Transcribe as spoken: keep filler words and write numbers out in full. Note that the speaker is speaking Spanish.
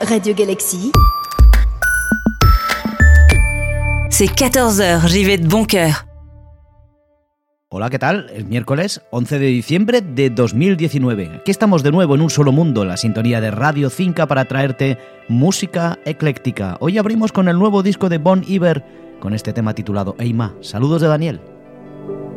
Radio Galaxy. C'est quatorze heures, j'y vais de bon cœur. Hola, ¿qué tal? Es miércoles once de diciembre de dos mil diecinueve. Aquí estamos de nuevo en Un Solo Mundo, la sintonía de Radio Cinca para traerte música ecléctica. Hoy abrimos con el nuevo disco de Bon Iver, con este tema titulado Eima. Saludos de Daniel.